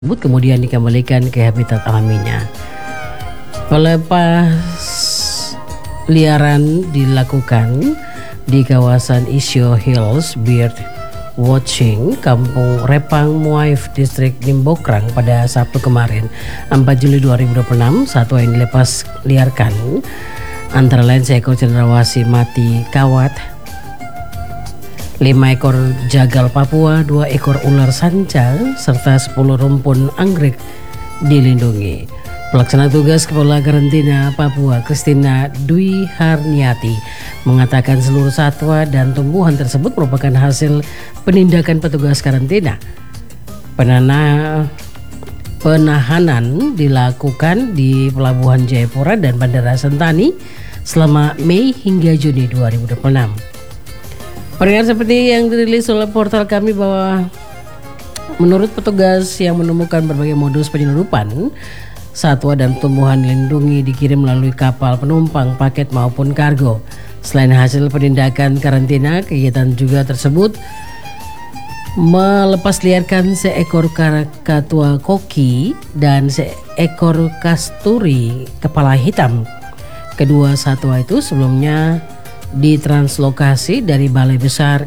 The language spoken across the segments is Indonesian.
kemudian dikembalikan ke habitat alaminya. Pelepas liaran dilakukan di kawasan Isyo Hills Bird Watching, Kampung Repang Muaif, Distrik Limbokrang pada Sabtu kemarin, 4 Juli 2026. Satwa yang dilepas liarkan antara lain seekor cendrawasih mati kawat, 5 ekor jagal Papua, 2 ekor ular sanca, serta 10 rumpun anggrek dilindungi. Pelaksana tugas Kepala Karantina Papua, Kristina Dwi Harniati, mengatakan seluruh satwa dan tumbuhan tersebut merupakan hasil penindakan petugas karantina. Penahanan dilakukan di Pelabuhan Jayapura dan Bandara Sentani selama Mei hingga Juni 2026. Pendengar, seperti yang dirilis oleh portal kami bahwa menurut petugas yang menemukan berbagai modus penyelundupan satwa dan tumbuhan dilindungi dikirim melalui kapal penumpang, paket maupun kargo. Selain hasil penindakan karantina, kegiatan juga tersebut melepas liarkan seekor kakatua koki dan seekor kasturi kepala hitam. Kedua satwa itu sebelumnya ditranslokasi dari Balai Besar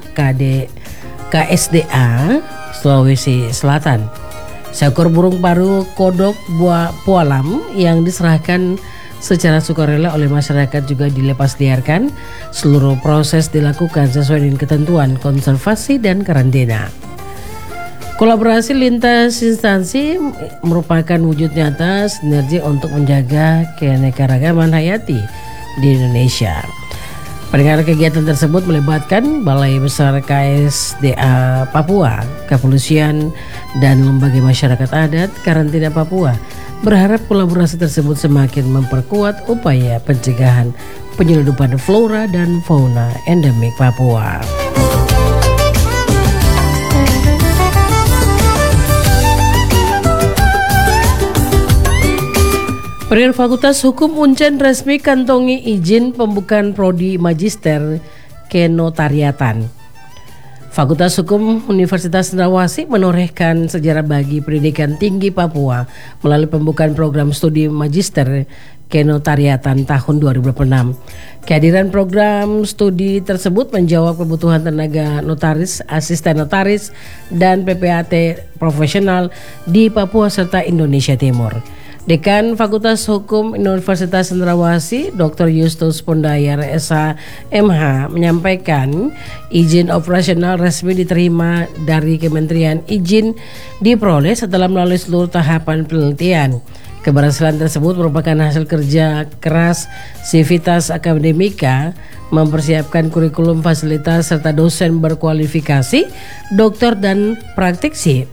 KSDA Sulawesi Selatan. Seekor burung paru kodok pualam yang diserahkan secara sukarela oleh masyarakat juga dilepas liarkan. Seluruh proses dilakukan sesuai dengan ketentuan konservasi dan karantina. Kolaborasi lintas instansi merupakan wujud nyata sinergi untuk menjaga keanekaragaman hayati di Indonesia. Pendengar, kegiatan tersebut melibatkan Balai Besar KSDA Papua, Kepolisian, dan lembaga masyarakat adat karantina Papua. Berharap kolaborasi tersebut semakin memperkuat upaya pencegahan penyelundupan flora dan fauna endemik Papua. Fakultas Hukum Uncen resmi kantongi izin pembukaan prodi magister kenotariatan. Fakultas Hukum Universitas Cendrawasih menorehkan sejarah bagi pendidikan tinggi Papua melalui pembukaan program studi magister kenotariatan tahun 2026. Kehadiran program studi tersebut menjawab kebutuhan tenaga notaris, asisten notaris, dan PPAT profesional di Papua serta Indonesia Timur. Dekan Fakultas Hukum Universitas Cendrawasih, Dr. Justus Pondayar SH.MH, menyampaikan izin operasional resmi diterima dari Kementerian. Izin diperoleh setelah melalui seluruh tahapan penelitian. Keberhasilan tersebut merupakan hasil kerja keras Civitas Academica, mempersiapkan kurikulum, fasilitas, serta dosen berkualifikasi, doktor dan praktisi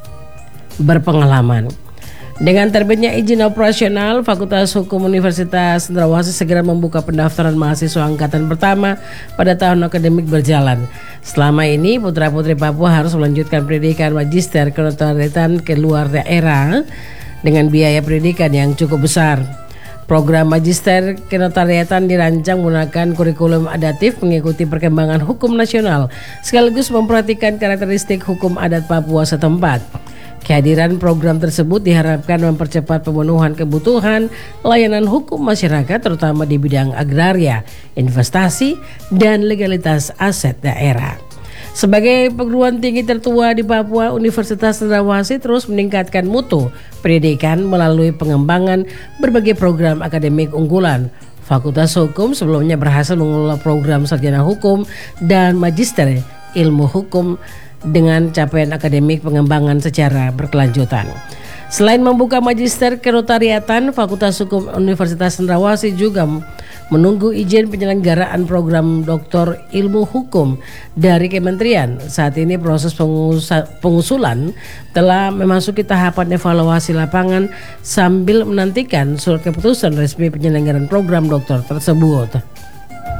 berpengalaman. Dengan terbitnya izin operasional, Fakultas Hukum Universitas Cendrawasih segera membuka pendaftaran mahasiswa angkatan pertama pada tahun akademik berjalan. Selama ini, putra-putri Papua harus melanjutkan pendidikan magister kenotariatan ke luar daerah dengan biaya pendidikan yang cukup besar. Program magister kenotariatan dirancang menggunakan kurikulum adaptif mengikuti perkembangan hukum nasional, sekaligus memperhatikan karakteristik hukum adat Papua setempat. Kehadiran program tersebut diharapkan mempercepat pemenuhan kebutuhan layanan hukum masyarakat, terutama di bidang agraria, investasi, dan legalitas aset daerah. Sebagai perguruan tinggi tertua di Papua, Universitas Cendrawasih terus meningkatkan mutu pendidikan melalui pengembangan berbagai program akademik unggulan. Fakultas Hukum sebelumnya berhasil mengelola program sarjana hukum dan magister ilmu hukum dengan capaian akademik pengembangan secara berkelanjutan. Selain membuka magister kenotariatan, Fakultas Hukum Universitas Cendrawasih juga menunggu izin penyelenggaraan program doktor ilmu hukum dari Kementerian. Saat ini proses pengusulan telah memasuki tahapan evaluasi lapangan sambil menantikan surat keputusan resmi penyelenggaraan program doktor tersebut.